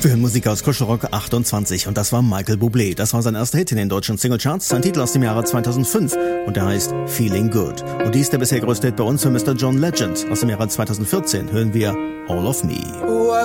Wir hören Musik aus Kuschelrock 28 und das war Michael Bublé. Das war sein erster Hit in den deutschen Singlecharts, sein Titel aus dem Jahre 2005 und der heißt Feeling Good. Und dies ist der bisher größte Hit bei uns für Mr. John Legend. Aus dem Jahre 2014 hören wir All of Me.